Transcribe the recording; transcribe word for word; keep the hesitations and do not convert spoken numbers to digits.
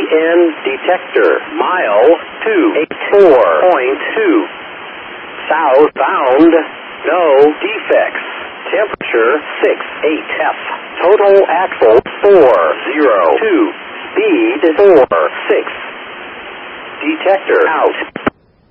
N detector. Mile two eighty-four point two. Southbound, no defects. Temperature six eight F. Total axle four zero two. Speed four six. Detector out.